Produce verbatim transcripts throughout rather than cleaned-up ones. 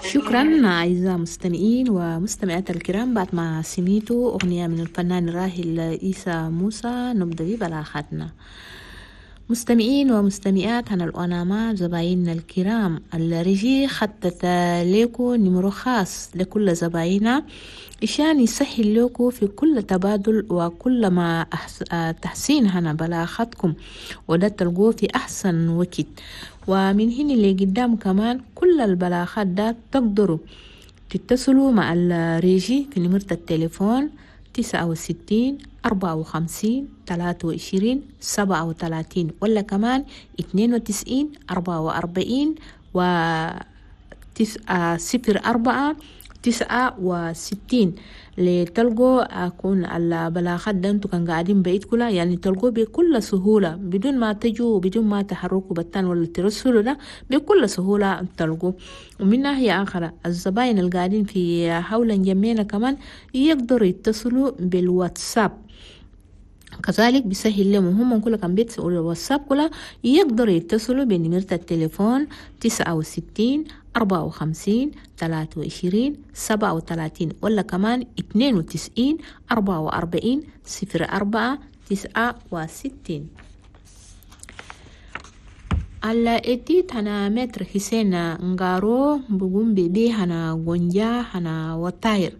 شكرا أعزائي المستمعين ومستمعات الكرام. بعد ما سميتوا أغنية من الفنان الراحل عيسى موسى نبدأ ببلاغاتنا. مستمعين ومستمعات هنا الأنامات زبايننا الكرام، الرجي خطت لكم نمرو خاص لكل زبايننا إشان يسهل لكم في كل تبادل وكل ما أحس... تحسين هنا بلاغاتكم وده تلقوه في أحسن وقت. ومن هنا اللي قدام كمان كل البلاغات ده تقدروا تتصلوا مع الريجي في نمرة التليفون تسعة وستين أربعة وخمسين ثلاثة وعشرين سبعة وثلاثين ولا كمان اثنين وتسعين أربعة وأربعين و صفر أربعة تسعة وستين لتلقوا أكون البلاغات ده انتو كان قاعدين بعيد كلها، يعني تلقوا بكل سهولة بدون ما تجوا وبدون ما تحركوا بتان ولا ترسلوا ده بكل سهولة تلقوا. ومن ناحية آخرى الزباين القاعدين في حول جمينا كمان يقدروا يتصلوا بالواتساب، كذلك بيسهل لهم هم كلها كان بيتسألوا الواتساب كلها يقدروا يتصلوا بنمرة التليفون تسعة وستين أربعة وخمسين ثلاثة وعشرين سبعة وثلاثين ولا كمان اثنين وتسعين أربعة وأربعين صفر أربعة تسعة وستين. الاتيت هنا متر حسين نغارو بقوم ببي هنا غنجا هنا وطاير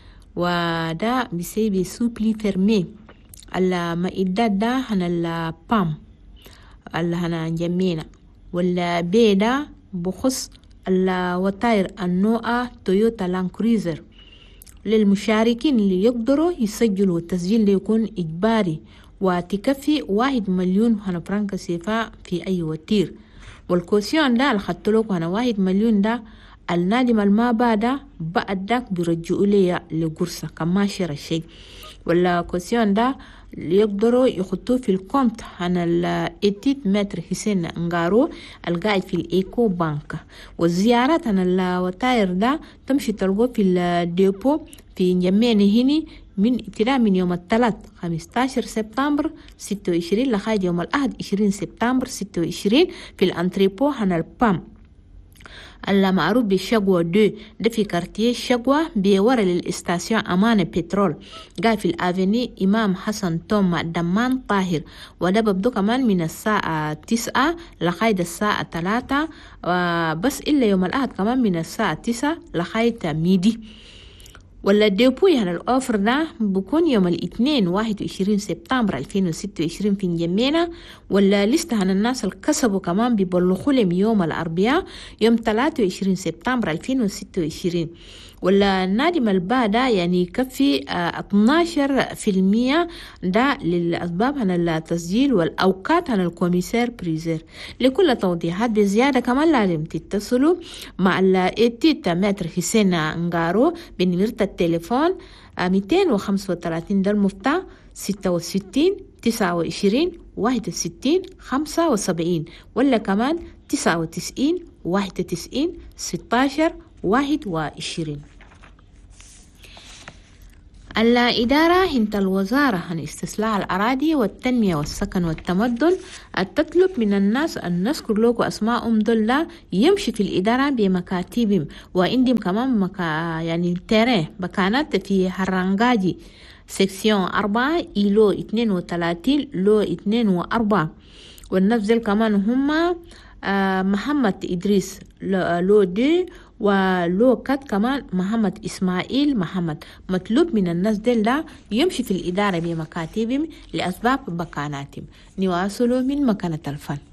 ودا بيسيبي سوبلي فرمي المائدات ده هنا البام اللي هنا جمينا ولا بيدا بخص الوطاير النوع تويوتا لان كروزر للمشاركين اللي يقدروا يسجلوا التسجيل اللي يكون إجباري وتكفي واحد مليون هنا فرنك سيفا في أي وتير. والكوسيون ده اللي خدتلوك هنا واحد مليون ده النادم الما بعد بعد داك بيرجعوا لي لقرصة كما شير الشيء، ولا كوسيون ده يقدروا يخطوه في الكونت عن الاتيت متر حسين نغارو القاعد في الايكو بانك. والزيارات عن الوطاير ده تمشي تلقوا في الديبو في جميعني هني من ابتداء من يوم الثلاث خمسة عشر سبتمبر ستة وعشرين لغاية يوم الأحد عشرين سبتمبر ستة وعشرين في الانتريبو عن البام المعروف بالشقوة دو ده في كارتيه الشقوة بورا للإستاسيون أمان بترول قاعد في الأفني إمام حسن توم دمان طاهر. وده ببدو كمان من الساعة تسعة لغاية الساعة ثلاثة بس إلا يوم الأحد كمان من الساعة تسعة لغاية ميدي. ولا الديبو يعني الأوفر ده بكون يوم الاثنين واحد وعشرين سبتمبر ألفين وستة وعشرين في جمينا. ولا لسه عن الناس الكسبوا كمان بيبلغوا لهم يوم الأربعاء يوم ثلاثة وعشرين سبتمبر ألفين وستة وعشرين. ولا النادم البادا يعني يكفي اثناشر في المية ده للأسباب عن التسجيل والأوقات عن الكوميسير بريزير. لكل توضيحات بزيادة كمان لازم تتصلوا مع الاتيت متر حسين نغارو بنمرة التليفون مئتين وخمسة وثلاثين ده المفتاح ستة وستين تسعة وعشرين واحد وستين خمسة وسبعين ولا كمان تسعة وتسعين واحد وتسعين ستة عشر واحد وعشرين. الإدارة هنت الوزارة عن استصلاح الأراضي والتنمية والسكن والتمدن تطلب من الناس أن نذكر لكم أسماءهم دول يمشي في الإدارة بمكاتبهم وعندهم كمان مكا يعني تيرين مكانات في هرانغاجي سكسيون أربعة إيلو اثنين وثلاثين لو اثنين وأربعة. والنفس كمان هم آه محمد إدريس لو دي ولو كات كمان محمد إسماعيل محمد. مطلوب من الناس دي لا يمشي في الإدارة بمكاتبهم لأسباب بكاناتهم. نواصلوا من مكانة الفن.